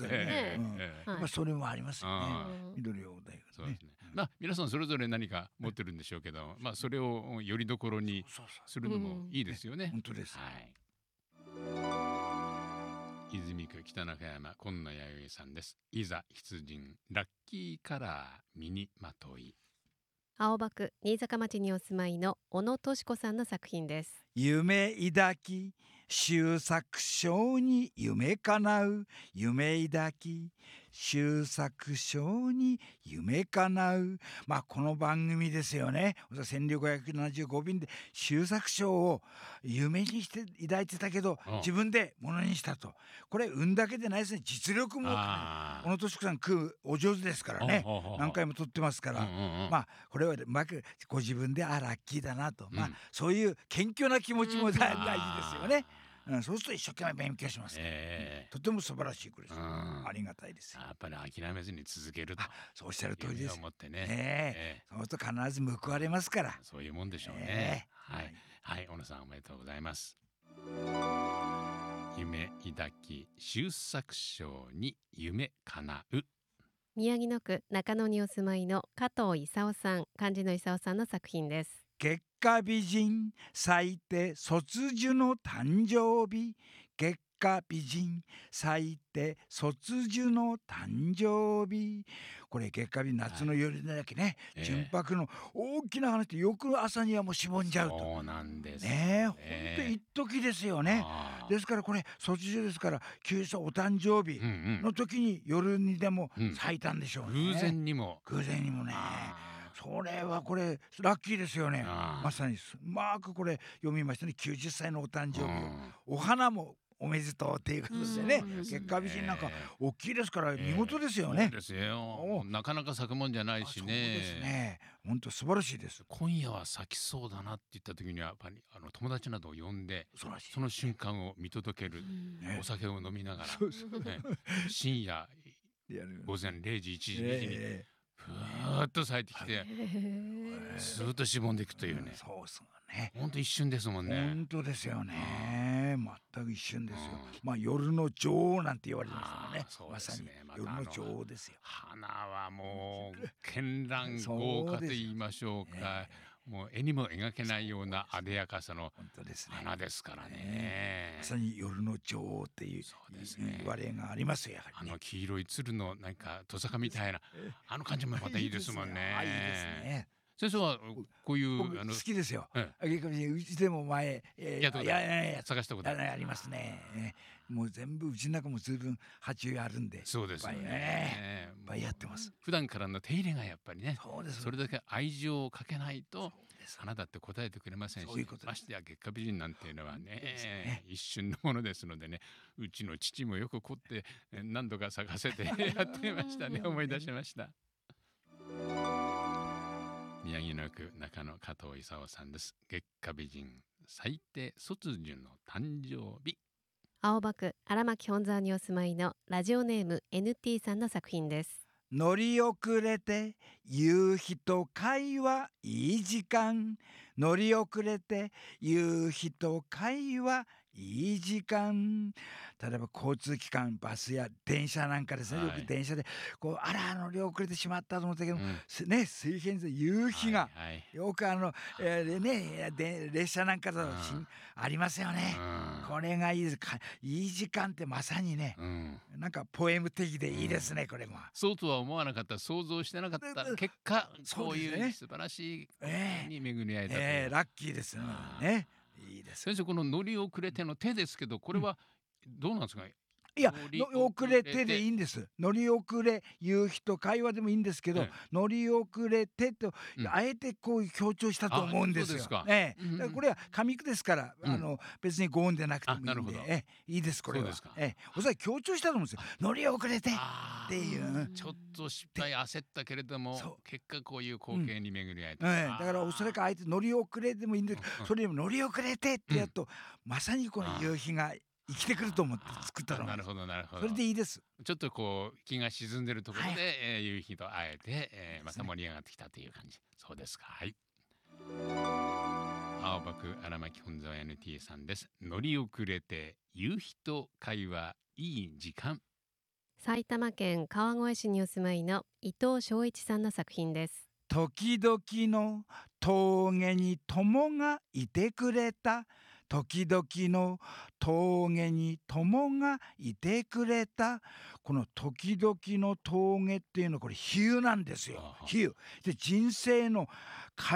だよね。 まあそれもありますよね。緑大大学ね。 まあ皆さんそれぞれ何か持ってるんでしょうけど、まあそれをよりどころにするのもいいですよね。 本当です。 はい。泉区北中山今野弥生さんです。いざ出陣ラッキーカラー身にまとい。 青葉区新坂町にお住まいの小野敏子さんの作品です。 夢抱き周作賞に夢叶う、夢抱き周作賞に夢叶う。まあこの番組ですよね。1575便で周作賞を夢にして抱いてたけど自分でものにしたと。これ運だけでないですね。実力も小野敏子さんお上手ですからね。何回も撮ってますから、まあこれはうまくご自分でラッキーだなと、まあそういう謙虚な気持ちも大事ですよね。そうすると一生懸命勉強します。とても素晴らしい句です。ありがたいですよ。 やっぱり諦めずに続けると。 そうおっしゃる通りです。 思ってね。 そうすると必ず報われますから。 そういうもんでしょうね。はいはい、小野さんおめでとうございます。夢抱き周作賞に夢叶う。 宮城野区中野にお住まいの加藤勲さん、漢字の勲さんの作品です。 月下美人咲いて卒樹の誕生日、月下美人咲いて卒樹の誕生日。これ月下美人、夏の夜だけね、純白の大きな花ってよく朝にはもうしぼんじゃうと。 そうなんですね。本当に一時ですよね。ですからこれ卒樹ですから90歳お誕生日の時に夜にでも咲いたんでしょうね。 偶然にもね。それはこれラッキーですよね。まさにうまくこれ読みましたね。90歳のお誕生日をお花もおめでとうっていうことですよね。月下美人なんか大きいですから見事ですよね。 そうですよ。なかなか咲くもんじゃないしね。 そうですね。本当素晴らしいです。 今夜は咲きそうだなって言った時にはやっぱり友達などを呼んでその瞬間を見届ける。お酒を飲みながら深夜午前0時1時2時にふーっと咲いてきてスーッとしぼんでいくというね。 そうですね。 本当一瞬ですもんね。 本当ですよね。全く一瞬ですよ。まあ夜の女王なんて言われてますからね。まさに夜の女王ですよ。 花はもう絢爛豪華と言いましょうか。もう絵にも描けないような艶やかさの花ですからね。 まさに夜の女王っていう言われがありますよ。やはり黄色い鶴のなんかトサカみたいな感じもまたいいですもんね。 いいですね。 先生はこういう好きですよ。うちでも前探したことありますね。もう全部うちの中も随分鉢植えあるんで。 そうですね。 いっぱいやってます。 普段からの手入れがやっぱりね。それだけ愛情をかけないと花だって答えてくれませんし、ましてや月下美人なんていうのはね一瞬のものですのでね。うちの父もよく凝って何度か咲かせてやってましたね。思い出しました。宮城野区中野加藤勲さんです。月下美人咲いて卒樹の誕生日。 青葉区荒牧本沢にお住まいのラジオネーム NT さんの作品です。 乗り遅れて夕日と会話いい時間、乗り遅れて夕日と会話いい時間。例えば交通機関バスや電車なんかですね、よく電車で乗り遅れてしまったと思ったけど、水平線夕日がよく列車なんかだとありますよね。これがいいです。いい時間ってまさにね、なんかポエム的でいいですね。これもそうとは思わなかった、想像してなかった結果、こういう素晴らしいに巡り合えたという、 ラッキーですね。いいです。 先生、この乗り遅れての手ですけど、これはどうなんですか。 いや、遅れてでいいんです。乗り遅れ夕日と会話でもいいんですけど、乗り遅れてとあえてこう強調したと思うんですよ。これは上句ですから、別に語音でなくてもいいんで、いいです。これはおそらく強調したと思うんですよ。乗り遅れてっていう。 ちょっと失敗焦ったけれども結果こういう光景に巡り合えた。 だからおそらくあえて乗り遅れでもいいんですけど、それでも乗り遅れてってやるとまさにこの夕日が生きてくると思って作ったの。 なるほどなるほど。 それでいいです。 ちょっとこう気が沈んでるところで夕日と会えてまた盛り上がってきたという感じ。そうですか。はい。青葉区荒牧本沢 NT さんです。乗り遅れて夕日と会話いい時間。 埼玉県川越市にお住まいの伊藤昭一さんの作品です。 時々の峠に友がいてくれた。時々の峠に友がいてくれた。この時々の峠っていうのはこれ比喩なんですよ。比喩で人生の